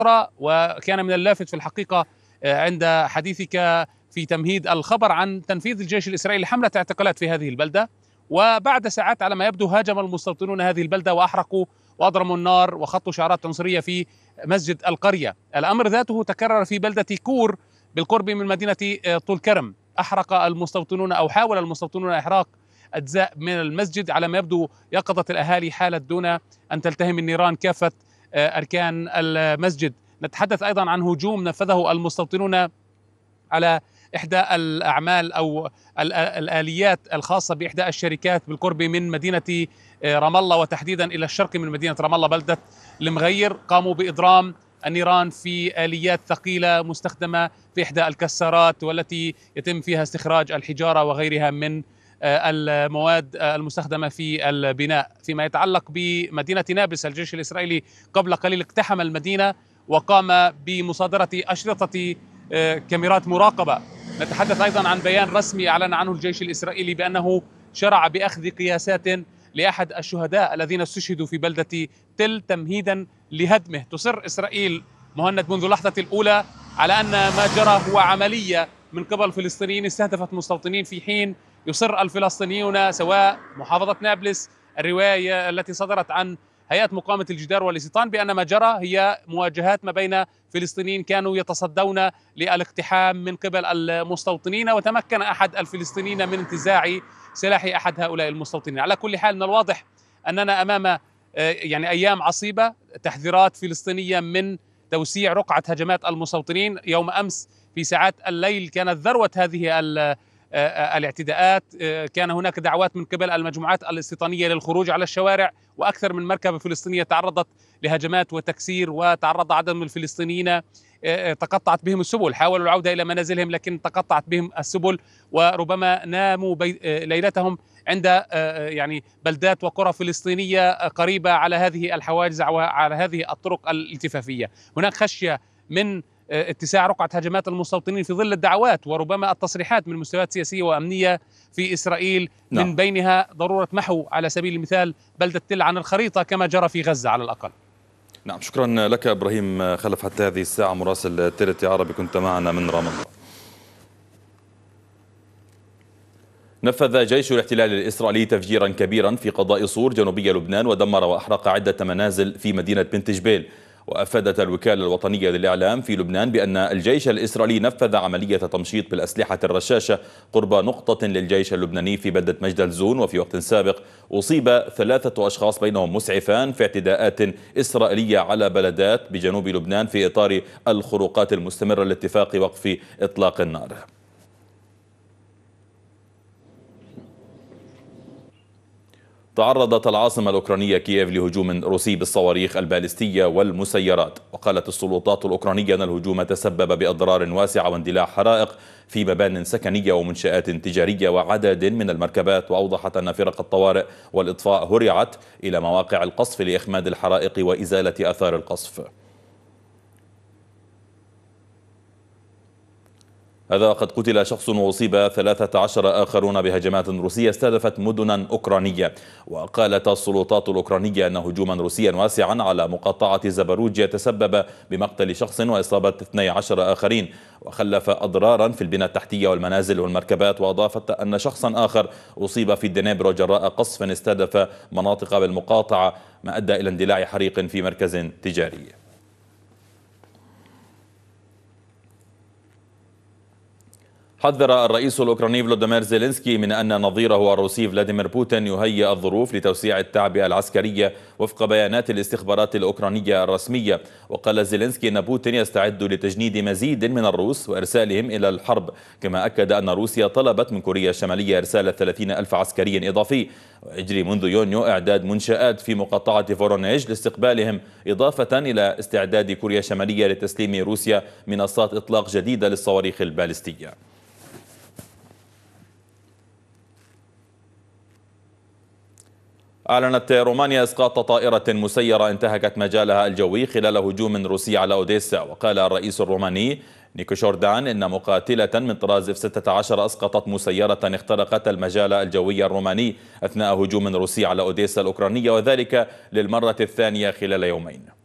وكان من اللافت في الحقيقة عند حديثك في تمهيد الخبر عن تنفيذ الجيش الإسرائيلي حملة اعتقالات في هذه البلدة، وبعد ساعات على ما يبدو هاجم المستوطنون هذه البلدة وأحرقوا وأضرموا النار وخطوا شعارات عنصرية في مسجد القرية. الأمر ذاته تكرر في بلدة كور بالقرب من مدينة طول كرم. أحرق المستوطنون أو حاول المستوطنون إحراق أجزاء من المسجد، على ما يبدو يقظة الأهالي حالت دون أن تلتهم النيران كافة أركان المسجد. نتحدث أيضا عن هجوم نفذه المستوطنون على إحدى الأعمال أو الآليات الخاصة بإحدى الشركات بالقرب من مدينة رام الله، وتحديدا إلى الشرق من مدينة رام الله بلدة المغير. قاموا بإضرام النيران في آليات ثقيلة مستخدمة في إحدى الكسارات، والتي يتم فيها استخراج الحجارة وغيرها من المواد المستخدمة في البناء. فيما يتعلق بمدينة نابلس، الجيش الإسرائيلي قبل قليل اقتحم المدينة وقام بمصادرة أشرطة كاميرات مراقبة. نتحدث أيضا عن بيان رسمي أعلن عنه الجيش الإسرائيلي بأنه شرع بأخذ قياسات لأحد الشهداء الذين استشهدوا في بلدة تل تمهيدا لهدمه. تصر إسرائيل مهند منذ اللحظة الأولى على أن ما جرى هو عملية من قبل الفلسطينيين استهدفت مستوطنين، في حين يصر الفلسطينيون سواء محافظة نابلس، الرواية التي صدرت عن هيئة مقاومة الجدار والاستيطان بأن ما جرى هي مواجهات ما بين فلسطينيين كانوا يتصدون للاقتحام من قبل المستوطنين، وتمكن أحد الفلسطينيين من انتزاع سلاح أحد هؤلاء المستوطنين. على كل حال من الواضح أننا أمام أيام عصيبة، تحذيرات فلسطينية من توسيع رقعة هجمات المستوطنين. يوم أمس في ساعات الليل كانت ذروة هذه الاعتداءات، كان هناك دعوات من قبل المجموعات الاستيطانية للخروج على الشوارع، وأكثر من مركبة فلسطينية تعرضت لهجمات وتكسير، وتعرض عدد من الفلسطينيين تقطعت بهم السبل، حاولوا العودة إلى منازلهم لكن تقطعت بهم السبل، وربما ناموا ليلتهم عند بلدات وقرى فلسطينية قريبة على هذه الحواجز وعلى هذه الطرق الالتفافية. هناك خشية من اتساع رقعة هجمات المستوطنين في ظل الدعوات وربما التصريحات من مستويات سياسية وأمنية في إسرائيل، من بينها ضرورة محو على سبيل المثال بلدة تل عن الخريطة كما جرى في غزة على الأقل. نعم، شكرا لك إبراهيم خلف حتى هذه الساعة، مراسل تيرتي عربي كنت معنا من رام الله. نفذ جيش الاحتلال الإسرائيلي تفجيرا كبيرا في قضاء صور جنوبي لبنان، ودمر وأحرق عدة منازل في مدينة بنت جبيل. وأفادت الوكالة الوطنية للإعلام في لبنان بأن الجيش الإسرائيلي نفذ عملية تمشيط بالأسلحة الرشاشة قرب نقطة للجيش اللبناني في بلدة مجد الزون. وفي وقت سابق أصيب 3 أشخاص بينهم مسعفان في اعتداءات إسرائيلية على بلدات بجنوب لبنان في إطار الخروقات المستمرة لاتفاق وقف إطلاق النار. تعرضت العاصمة الأوكرانية كييف لهجوم روسي بالصواريخ البالستية والمسيرات، وقالت السلطات الأوكرانية أن الهجوم تسبب بأضرار واسعة واندلاع حرائق في مبان سكنية ومنشآت تجارية وعدد من المركبات. وأوضحت أن فرق الطوارئ والإطفاء هرعت إلى مواقع القصف لإخماد الحرائق وإزالة آثار القصف. هذا قد قتل شخص وأصيب 13 آخرون بهجمات روسية استهدفت مدنا أوكرانية. وقالت السلطات الأوكرانية أن هجوما روسيا واسعا على مقاطعة زبروجيا تسبب بمقتل شخص وإصابة 12 آخرين، وخلف أضرارا في البنى التحتية والمنازل والمركبات. وأضافت أن شخصا آخر أصيب في دنيبرو جراء قصف استهدف مناطق بالمقاطعة، ما أدى إلى اندلاع حريق في مركز تجاري. حذر الرئيس الأوكراني فلوديمير زيلينسكي من أن نظيره الروسي فلاديمير بوتين يهيئ الظروف لتوسيع التعبئة العسكرية وفق بيانات الاستخبارات الأوكرانية الرسمية. وقال زيلينسكي أن بوتين يستعد لتجنيد مزيد من الروس وإرسالهم إلى الحرب، كما أكد أن روسيا طلبت من كوريا الشمالية إرسال 30,000 عسكري إضافي. ويجري منذ يونيو إعداد منشآت في مقاطعة فورونيج لاستقبالهم، إضافة إلى استعداد كوريا الشمالية لتسليم روسيا منصات إطلاق جديدة للصواريخ البالستية. أعلنت رومانيا إسقاط طائرة مسيرة انتهكت مجالها الجوي خلال هجوم روسي على أوديسا. وقال الرئيس الروماني نيكو شوردان إن مقاتلة من طراز F-16 أسقطت مسيرة اخترقت المجال الجوي الروماني أثناء هجوم روسي على أوديسا الأوكرانية، وذلك للمرة الثانية خلال يومين.